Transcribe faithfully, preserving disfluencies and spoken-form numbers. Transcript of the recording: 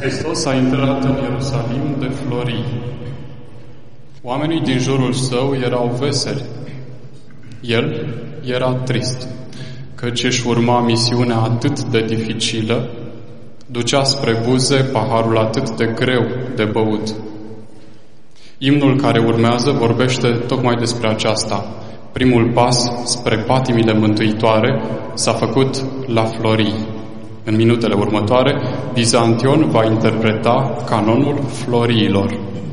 Hristos a intrat în Ierusalim de florii. Oamenii din jurul său erau veseli. El era trist, căci își urma misiunea atât de dificilă, ducea spre buze paharul atât de greu de băut. Imnul care urmează vorbește tocmai despre aceasta. Primul pas spre patimile mântuitoare s-a făcut la florii. În minutele următoare, Bizantion va interpreta canonul floriilor.